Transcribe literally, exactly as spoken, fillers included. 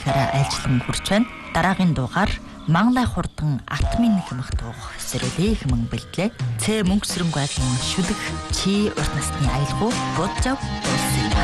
хэлэхээр айлчлан хүрч байна. Дараагийн дугаар Манлай хурдан атмын хэмэх дуух сэрүүлээ хэмэн бэлдлээ. Цэ мөнгө сөрөнгө айлын шүлэг чи урт насны аялгау боджав дуусна.